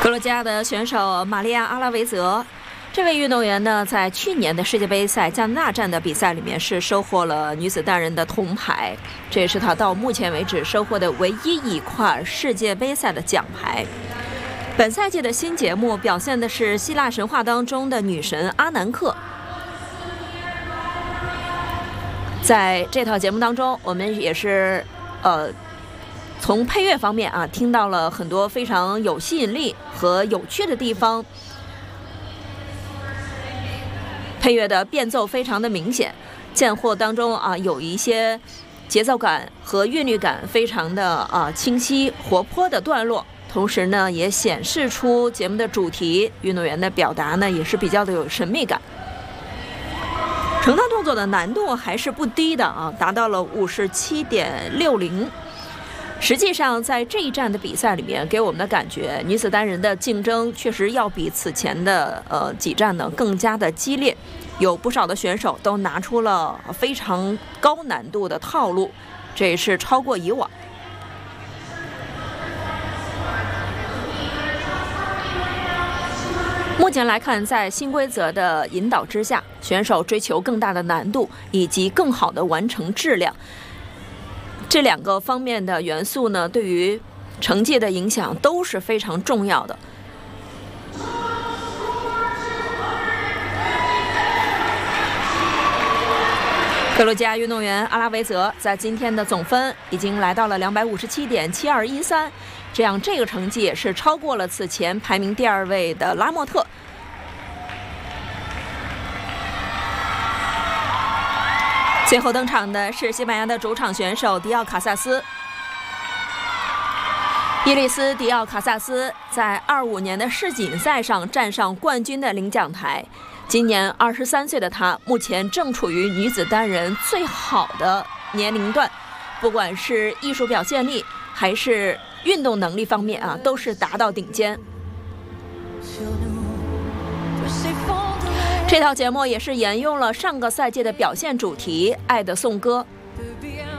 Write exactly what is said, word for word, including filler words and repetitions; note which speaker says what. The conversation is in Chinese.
Speaker 1: 克罗地亚的选手玛利亚·阿拉维泽，这位运动员呢，在去年的世界杯赛加拿大站的比赛里面是收获了女子单人的铜牌，这也是她到目前为止收获的唯一一块世界杯赛的奖牌。本赛季的新节目表现的是希腊神话当中的女神阿南克。在这套节目当中，我们也是呃。从配乐方面啊，听到了很多非常有吸引力和有趣的地方，配乐的变奏非常的明显，间或当中啊有一些节奏感和韵律感非常的啊清晰活泼的段落，同时呢也显示出节目的主题，运动员的表达呢也是比较的有神秘感。成套动作的难度还是不低的啊，达到了五十七点六零。实际上，在这一站的比赛里面，给我们的感觉，女子单人的竞争确实要比此前的呃几站呢更加的激烈，有不少的选手都拿出了非常高难度的套路，这也是超过以往。目前来看，在新规则的引导之下，选手追求更大的难度以及更好的完成质量。这两个方面的元素呢，对于成绩的影响都是非常重要的。克罗地亚运动员阿拉维泽在今天的总分已经来到了两百五十七点七二一三，这样这个成绩也是超过了此前排名第二位的拉莫特。最后登场的是西班牙的主场选手迪奥卡萨斯。伊利斯·迪奥卡萨斯在二五年的世锦赛上站上冠军的领奖台。今年二十三岁的他，目前正处于女子单人最好的年龄段，不管是艺术表现力还是运动能力方面啊，都是达到顶尖。这套节目也是沿用了上个赛季的表现主题《爱的颂歌》。